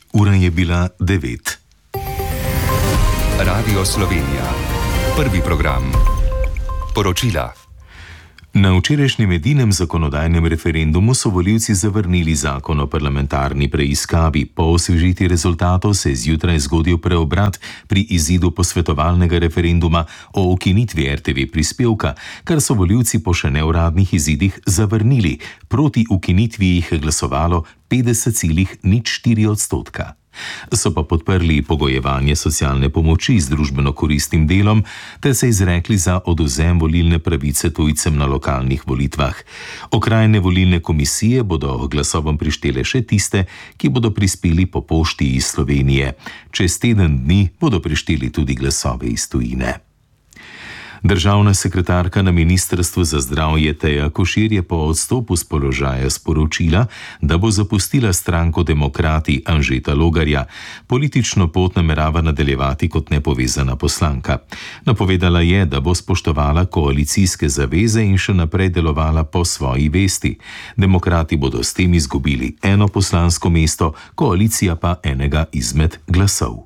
Ura je bila 9. Radio Slovenija. Prvi program. Poročila. Na včerajšnjem edinem zakonodajnem referendumu so volivci zavrnili zakon o parlamentarni preiskavi. Po osvežitvi rezultatov se je zjutraj zgodil preobrat pri izidu posvetovalnega referenduma o ukinitvi RTV prispevka, kar so volivci po še neuradnih izidih zavrnili. Proti ukinitvi jih je glasovalo 50,04%. So pa podprli pogojevanje socialne pomoči z družbeno koristnim delom ter se izrekli za odvzem volilne pravice tujcem na lokalnih volitvah. Okrajne volilne komisije bodo glasovom prištele še tiste, ki bodo prispeli po pošti iz Slovenije. Čez teden dni bodo prišteli tudi glasove iz tujine. Državna sekretarka na Ministrstvu za zdravje Teja Košir je po odstopu s položaja sporočila, da bo zapustila stranko Demokrati Anžeta Logarja. Politično pot namerava nadaljevati kot nepovezana poslanka. Napovedala je, da bo spoštovala koalicijske zaveze in še naprej delovala po svoji vesti. Demokrati bodo s tem izgubili eno poslansko mesto, koalicija pa enega izmed glasov.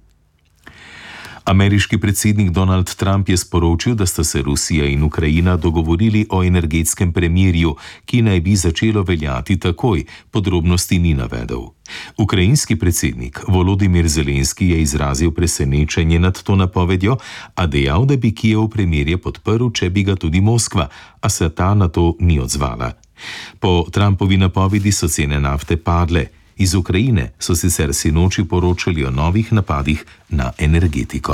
Ameriški predsednik Donald Trump je sporočil, da sta se Rusija in Ukrajina dogovorili o energetskem premirju, ki naj bi začelo veljati takoj, podrobnosti ni navedel. Ukrajinski predsednik Volodimir Zelenski je izrazil presenečenje nad to napovedjo, a dejal, da bi Kijev premirje podprl, če bi ga tudi Moskva, a se ta na to ni odzvala. Po Trumpovi napovedi so cene nafte padle. Iz Ukrajine so sicer sinoči poročali o novih napadih na energetiko.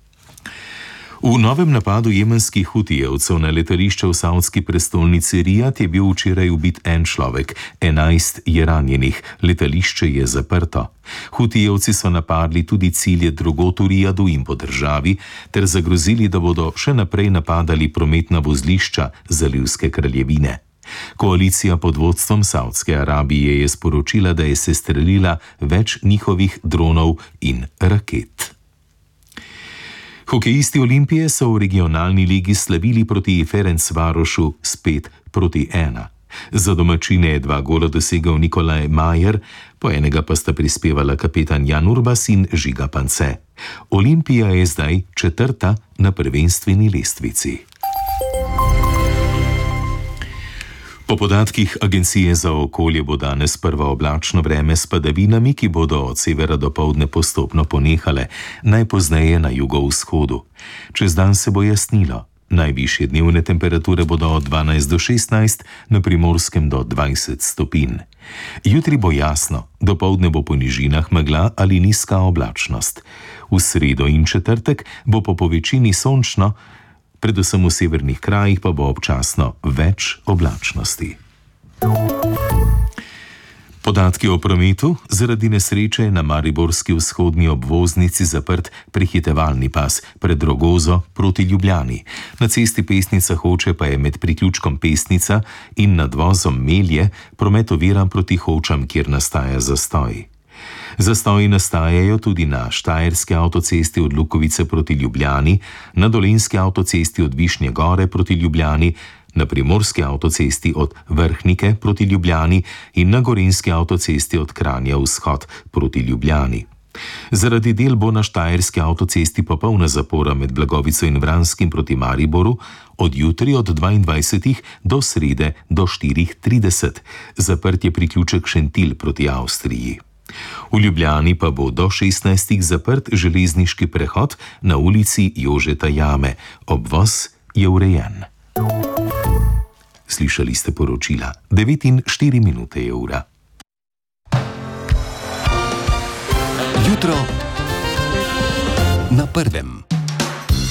V novem napadu jemenskih hutijevcev na letališče v savdski prestolnici Rijad je bil včeraj ubit en človek, 11 je ranjenih, letališče je zaprto. Hutijevci so napadli tudi cilje drugot v Rijadu in po državi ter zagrozili, da bodo še naprej napadali prometna vozlišča Zalivske kraljevine. Koalicija pod vodstvom Savdske Arabije je sporočila, da je sestrelila več njihovih dronov in raket. Hokejisti Olimpije so v regionalni ligi slavili proti Ferencvarošu s 5-1. Za domačine je 2 gola dosegel Nikolaj Majer, po enega pa sta prispevala kapetan Jan Urbas in Žiga Pance. Olimpija je zdaj 4. na prvenstveni lestvici. Po podatkih Agencije za okolje bo danes prvo oblačno vreme s padavinami, ki bodo od severa do poldne postopno ponehale, najpozneje na jugovzhodu. Čez dan se bo jasnilo. Najvišje dnevne temperature bodo od 12 do 16, na Primorskem do 20 stopinj. Jutri bo jasno, do poldne bo po nižinah megla ali nizka oblačnost. V sredo in četrtek bo po povečini sončno, predvsem v severnih krajih pa bo občasno več oblačnosti. Podatki o prometu. Zaradi nesreče je na mariborski vzhodni obvoznici zaprt prehitevalni pas pred Rogozo proti Ljubljani. Na cesti Pesnica Hoče pa je med priključkom Pesnica in nadvozom Melje promet oviran proti Hočam, kjer nastaja zastoj. Zastoji nastajajo tudi na Štajerski avtocesti od Lukovice proti Ljubljani, na Dolenjski avtocesti od Višnje Gore proti Ljubljani, na Primorski avtocesti od Vrhnike proti Ljubljani in na Gorenjski avtocesti od Kranja vzhod proti Ljubljani. Zaradi del bo na Štajerski avtocesti popolna zapora med Blagovico in Vranskim proti Mariboru, od jutri od 22. do srede do 4:30. Zaprt je priključek Šentilj proti Avstriji. V Ljubljani pa bo do 16. zaprt železniški prehod na ulici Jožeta Jame. Obvoz je urejen. Slišali ste poročila. 9:04 je ura. Jutro na prvem.